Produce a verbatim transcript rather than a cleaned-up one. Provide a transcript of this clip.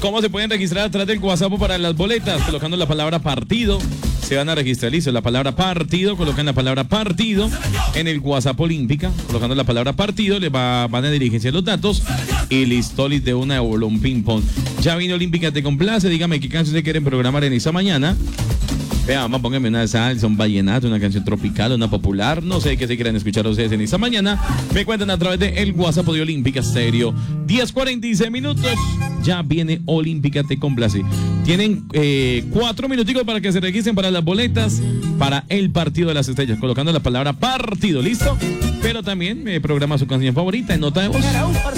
¿Cómo se pueden registrar atrás del WhatsApp para las boletas? Colocando la palabra partido. Se van a registrar, listo, la palabra partido, colocan la palabra partido en el WhatsApp Olímpica, colocando la palabra partido, le va, van a dirigirse los datos y listo, de una bola, un ping pong. Ya vino Olímpica, te complace, dígame qué canción se quieren programar en esta mañana. Vea, vamos, pónganme una salsa, un vallenato, una canción tropical, una popular, no sé qué se quieran escuchar ustedes en esta mañana. Me cuentan a través de el WhatsApp de Olímpica Stereo. diez cuarenta y seis minutos, ya viene Olímpica, te complace. Tienen eh, cuatro minuticos para que se registren para las boletas para el partido de las estrellas, colocando la palabra partido, ¿listo? Pero también me programa su canción favorita en nota de voz.